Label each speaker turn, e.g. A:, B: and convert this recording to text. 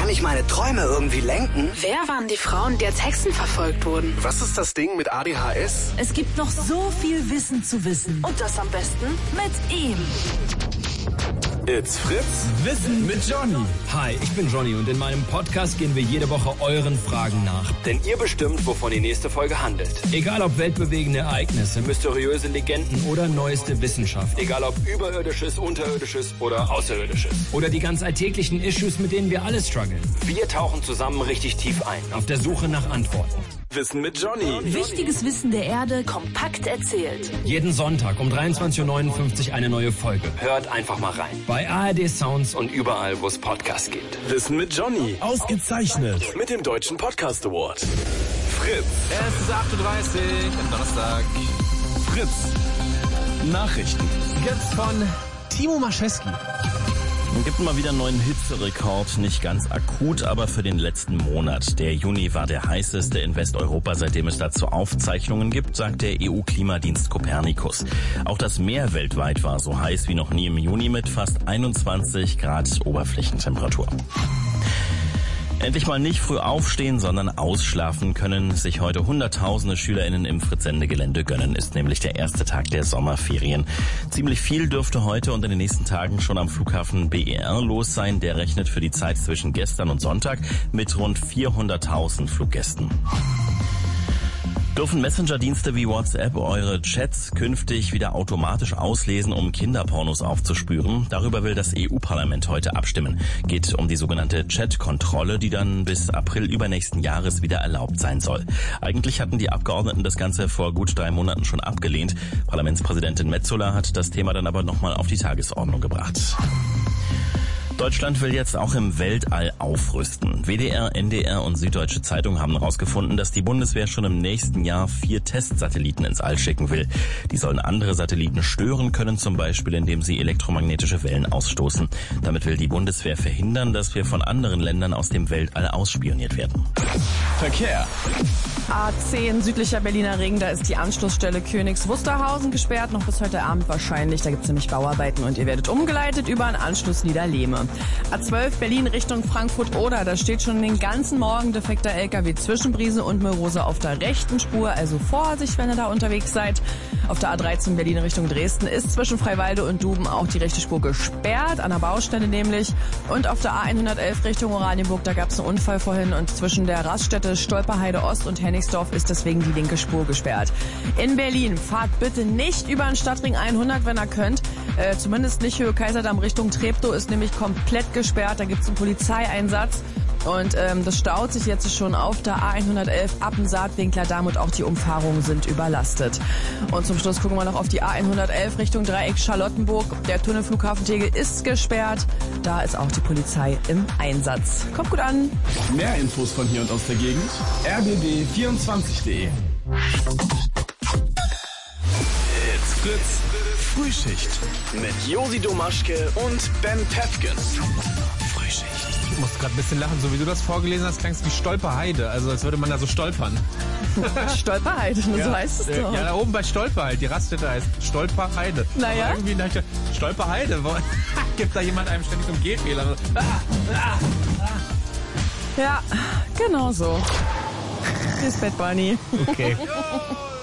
A: kann ich meine Träume irgendwie lenken?
B: Wer waren die Frauen, die als Hexen verfolgt wurden?
C: Was ist das Ding mit ADHS?
D: Es gibt noch so viel Wissen zu wissen.
B: Und das am besten
D: Mit ihm.
C: It's Fritz.
E: Wissen mit Johnny. Hi, ich bin Johnny und in meinem Podcast gehen wir jede Woche euren Fragen nach.
F: Denn ihr bestimmt, wovon die nächste Folge handelt.
E: Egal ob weltbewegende Ereignisse, mysteriöse Legenden oder neueste Wissenschaft.
F: Egal ob Überirdisches, Unterirdisches oder Außerirdisches.
E: Oder die ganz alltäglichen Issues, mit denen wir alle strugglen.
F: Wir tauchen zusammen richtig tief ein.
E: Auf der Suche nach Antworten.
C: Wissen mit Johnny.
D: Wichtiges Wissen der Erde
B: kompakt erzählt.
E: Jeden Sonntag um 23.59 Uhr eine neue Folge.
F: Hört einfach mal rein.
E: Bei ARD Sounds
F: Und überall, wo es Podcasts gibt.
C: Wissen mit Johnny.
E: ausgezeichnet.
C: Mit dem Deutschen Podcast Award. Fritz.
G: Es ist 8.30 Uhr am Donnerstag.
C: Fritz. Nachrichten.
G: Jetzt von Timo Maschewski.
H: Es gibt mal wieder einen neuen Hitzerekord, nicht ganz akut, aber für den letzten Monat. Der Juni war der heißeste in Westeuropa, seitdem es dazu Aufzeichnungen gibt, sagt der EU-Klimadienst Copernicus. Auch das Meer weltweit war so heiß wie noch nie im Juni mit fast 21 Grad Oberflächentemperatur. Endlich mal nicht früh aufstehen, sondern ausschlafen können sich heute Hunderttausende SchülerInnen im Fritz-Sende-Gelände gönnen, ist nämlich der erste Tag der Sommerferien. Ziemlich viel dürfte heute und in den nächsten Tagen schon am Flughafen BER los sein. Der rechnet für die Zeit zwischen gestern und Sonntag mit rund 400.000 Fluggästen. Dürfen Messenger-Dienste wie WhatsApp eure Chats künftig wieder automatisch auslesen, um Kinderpornos aufzuspüren? Darüber will das EU-Parlament heute abstimmen. Geht um die sogenannte Chat-Kontrolle, die dann bis April übernächsten Jahres wieder erlaubt sein soll. Eigentlich hatten die Abgeordneten das Ganze vor gut 3 Monaten schon abgelehnt. Parlamentspräsidentin Metsola hat das Thema dann aber nochmal auf die Tagesordnung gebracht. Deutschland will jetzt auch im Weltall aufrüsten. WDR, NDR und Süddeutsche Zeitung haben herausgefunden, dass die Bundeswehr schon im nächsten Jahr 4 Testsatelliten ins All schicken will. Die sollen andere Satelliten stören können, zum Beispiel indem sie elektromagnetische Wellen ausstoßen. Damit will die Bundeswehr verhindern, dass wir von anderen Ländern aus dem Weltall ausspioniert werden.
C: Verkehr.
I: A10 südlicher Berliner Ring, da ist die Anschlussstelle Königs Wusterhausen gesperrt, noch bis heute Abend wahrscheinlich. Da gibt's nämlich Bauarbeiten und ihr werdet umgeleitet über einen Anschluss Niederlehme. A12 Berlin Richtung Frankfurt-Oder, da steht schon den ganzen Morgen defekter LKW zwischen Briese und Mörose auf der rechten Spur, also Vorsicht, wenn ihr da unterwegs seid. Auf der A13 Berlin Richtung Dresden ist zwischen Freiwalde und Duben auch die rechte Spur gesperrt, an der Baustelle nämlich. Und auf der A111 Richtung Oranienburg, da gab's einen Unfall vorhin und zwischen der Raststätte Stolperheide Ost und Hennigsdorf ist deswegen die linke Spur gesperrt. In Berlin fahrt bitte nicht über den Stadtring 100, wenn ihr könnt. Zumindest nicht Höhe Kaiserdamm Richtung Treptow ist nämlich komplett gesperrt. Da gibt's einen Polizeieinsatz. Und das staut sich jetzt schon auf der A111 ab dem Saatwinkler Damm und auch die Umfahrungen sind überlastet. Und zum Schluss gucken wir noch auf die A111 Richtung Dreieck Charlottenburg. Der Tunnelflughafen Tegel ist gesperrt. Da ist auch die Polizei im Einsatz. Kommt gut an.
C: Mehr Infos von hier und aus der Gegend. rbb24.de. It's Fritz. Frühschicht. Mit Josi Domaschke und Ben Pefken. Frühschicht.
G: Ich muss gerade ein bisschen lachen, so wie du das vorgelesen hast, klangst wie Stolperheide, also als würde man da so stolpern.
I: Stolperheide, so heißt es doch.
G: Ja, da oben bei Stolperheide, die Raststätte heißt Stolperheide.
I: Naja.
G: Aber irgendwie dachte ich, Stolperheide, gibt da jemand einem ständig so einen Gehfehler?
I: Ja, genau so. Bis Bett, Bunny.
G: Okay.